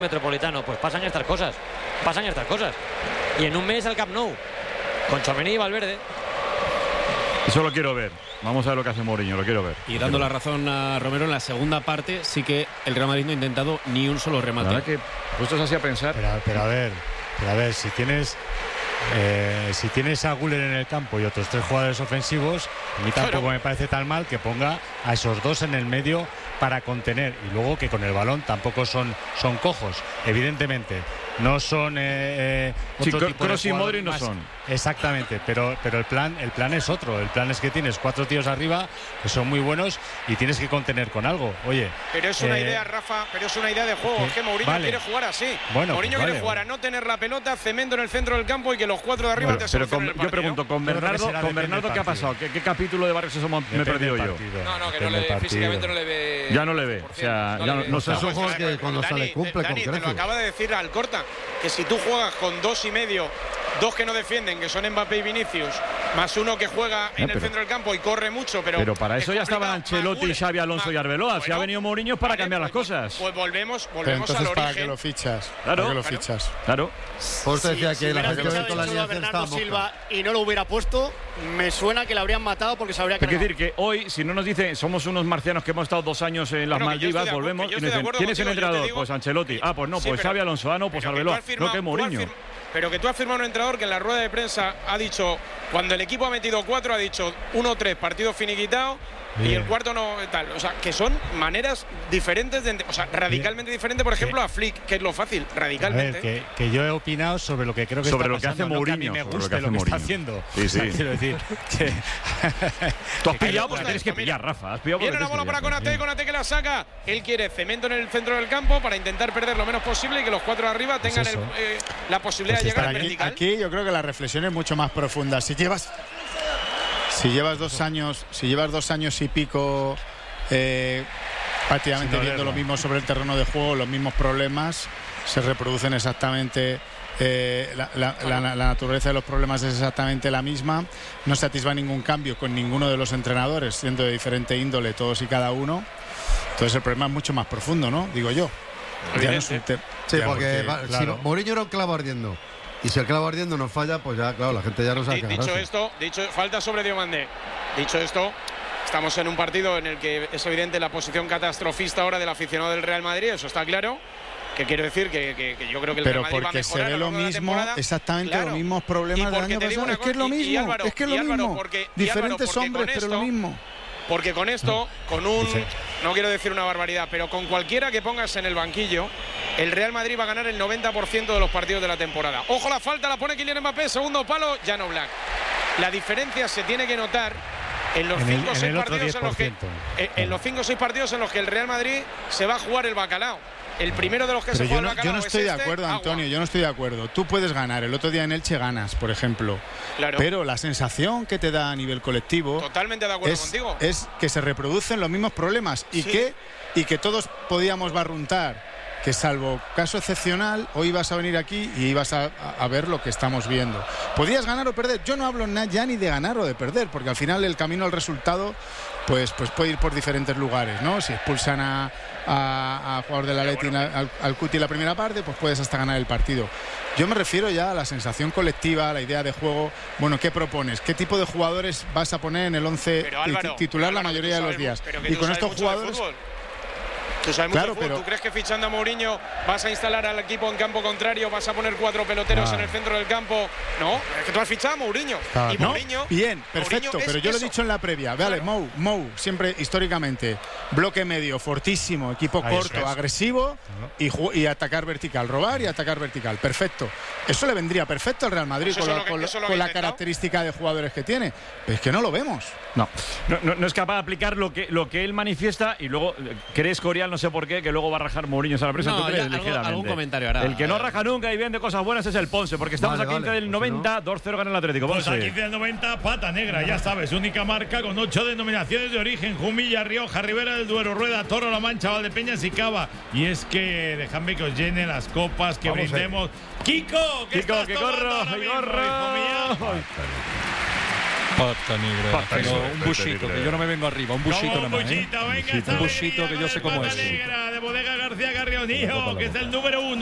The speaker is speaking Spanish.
Metropolitano, pues pasan estas cosas. Y en un mes al Camp Nou, con Tchouaméni y Valverde. Eso lo quiero ver. Vamos a ver lo que hace Mourinho, lo quiero ver. Y dando la razón a Romero, en la segunda parte sí que el Real Madrid no ha intentado ni un solo remate. La verdad que puestos así a pensar. Pero a ver, si tienes a Güler en el campo y otros 3 jugadores ofensivos, a mí tampoco me parece tan mal que ponga a esos 2 en el medio para contener, y luego que con el balón tampoco son cojos, evidentemente. No son otro tipo Kroos de y Modric no más. son. Exactamente, pero el plan es otro. El plan es que tienes 4 tíos arriba que son muy buenos y tienes que contener con algo. Oye, pero es una idea, Rafa, pero es una idea de juego. Es que Mourinho quiere jugar así. Bueno, Mourinho quiere jugar a no tener la pelota, cemento en el centro del campo y que los 4 de arriba te solucionen el partido. Yo pregunto, con Bernardo, ¿qué ha pasado? ¿Qué capítulo de Barrio Sésamo me he perdido yo? No, que físicamente no le ve. Ya no le ve. O sea, no sé. Son juegos que cuando sale cumple Dani, con te lo acaba de decir Alcorta, que si tú juegas con 2 y medio, 2 que no defienden, que son Mbappé y Vinicius, más uno que juega en el centro del campo y corre mucho, pero para eso ya estaban Ancelotti, Xavi Alonso y Arbeloa. Si ha venido Mourinho para cambiar las cosas. Pues volvemos entonces al origen. ¿para qué lo fichas? Claro. Pues te decía que la gente de la alianza Bernardo Silva y no lo hubiera puesto, me suena que le habrían matado porque se habría quedado. Hay que decir que hoy, si no nos dicen, somos unos marcianos que hemos estado 2 años en las Maldivas, volvemos y nos dicen, ¿quién es el entrenador? Pues Ancelotti. Pues no, pues Xavi Alonso. No, pues Arbeloa. No, que Mourinho. Pero que tú has firmado un entrenador que en la rueda de prensa ha dicho, cuando el equipo ha metido 4, ha dicho 1-3, partido finiquitado. Y el cuarto no tal, o sea, que son maneras diferentes radicalmente diferentes, por ejemplo, a Flick, que es lo fácil, radicalmente. A ver, que yo he opinado sobre lo que creo que sobre está lo que hace pasando, Mourinho, no que a mí me guste lo que está haciendo. Sí. Quiero decir que tú has pillado porque tienes que pillar, Rafa. Viene la bola para Konaté que la saca. Él quiere cemento en el centro del campo para intentar perder lo menos posible y que los 4 de arriba tengan la posibilidad de llegar al vertical. Aquí yo creo que la reflexión es mucho más profunda. Si llevas 2 años y pico prácticamente viendo lo mismo sobre el terreno de juego, los mismos problemas se reproducen exactamente. La naturaleza de los problemas es exactamente la misma. No se atisba ningún cambio con ninguno de los entrenadores, siendo de diferente índole todos y cada uno. Entonces el problema es mucho más profundo, ¿no? Digo yo. Sí, porque si Mourinho era un clavo ardiendo. Y si el clavo ardiendo nos falla, pues ya, claro, la gente ya no sabe. Falta sobre Diomandé. Dicho esto, estamos en un partido en el que es evidente la posición catastrofista ahora del aficionado del Real Madrid, eso está claro. Que quiero decir que yo creo que el Real Madrid va a mejorar. Pero porque se ve lo mismo, exactamente los mismos problemas del año pasado. Es que es lo mismo, diferentes hombres, pero lo mismo. Porque con esto, no quiero decir una barbaridad, pero con cualquiera que pongas en el banquillo, el Real Madrid va a ganar el 90% de los partidos de la temporada. Ojo, la falta la pone Kylian Mbappé, segundo palo, Jan Oblak. La diferencia se tiene que notar en los 5 o 6 partidos en los que el Real Madrid se va a jugar el bacalao. El primero de los que se juega el bacalao. Yo no estoy de acuerdo, Antonio, yo no estoy de acuerdo. Tú puedes ganar, el otro día en Elche ganas, por ejemplo. Claro. Pero la sensación que te da a nivel colectivo. Totalmente de acuerdo contigo. Es que se reproducen los mismos problemas y que todos podíamos barruntar. Que salvo caso excepcional, hoy ibas a venir aquí y ibas a ver lo que estamos viendo. Podías ganar o perder. Yo no hablo ya ni de ganar o de perder, porque al final el camino al resultado pues puede ir por diferentes lugares, ¿no? Si expulsan a jugador del Atleti al Cuti en la primera parte, pues puedes hasta ganar el partido. Yo me refiero ya a la sensación colectiva, a la idea de juego. Bueno, ¿qué propones? ¿Qué tipo de jugadores vas a poner en el 11 titular la mayoría de los días? Y con estos jugadores... Tú sabes mucho de fútbol. ¿Tú crees que fichando a Mourinho vas a instalar al equipo en campo contrario, vas a poner 4 peloteros en el centro del campo? No, es que tú has fichado a Mourinho. Y Mourinho, bien, perfecto, pero yo lo he dicho en la previa. Vale, Mou, siempre históricamente, bloque medio, fortísimo, equipo corto, agresivo y atacar vertical, robar y atacar vertical. Perfecto. Eso le vendría perfecto al Real Madrid con la característica de jugadores que tiene. Pero es que no lo vemos. No es capaz de aplicar lo que él manifiesta y luego crees, Corial, no sé por qué, que luego va a rajar Mourinho a la prensa. ¿Tú crees? Algún comentario hará. El que no raja nunca y vende cosas buenas es el Ponce, porque estamos a 15 del 90, 2-0 gana el Atlético. Pues a 15 del 90, pata negra, ya sabes, única marca con 8 denominaciones de origen: Jumilla, Rioja, Ribera del Duero, Rueda, Toro, La Mancha, Valdepeñas y Cava. Y es que dejadme que os llene las copas, que brindemos. Kiko, que corro, hijo mío. Pata negra. Pero un busito, que yo no me vengo arriba. Un busito nada más. Un busito, que yo sé cómo es. De Bodega García Carrionío, que es el número 1.